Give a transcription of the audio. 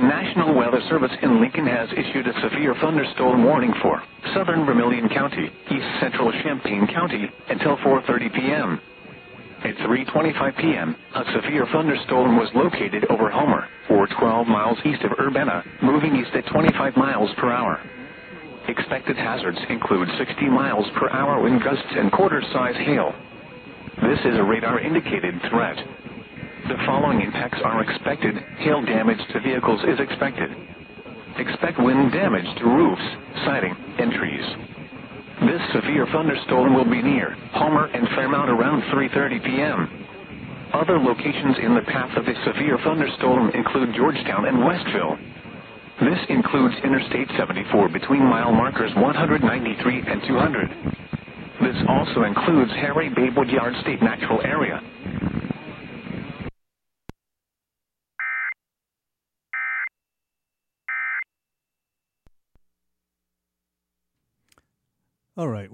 National Weather Service in Lincoln has issued a severe thunderstorm warning for southern Vermilion County, east central Champaign County, until 4:30 p.m. At 3:25 p.m., a severe thunderstorm was located over Homer, or 12 miles east of Urbana, moving east at 25 miles per hour. Expected hazards include 60 miles per hour wind gusts and quarter-size hail. This is a radar-indicated threat. The following impacts are expected. Hail damage to vehicles is expected. Expect wind damage to roofs, siding, and trees. This severe thunderstorm will be near Homer and Fairmount around 3:30 p.m. Other locations in the path of the severe thunderstorm include Georgetown and Westville. This includes Interstate 74 between mile markers 193 and 200. This also includes Harry Bay Woodyard State Natural Area. All right.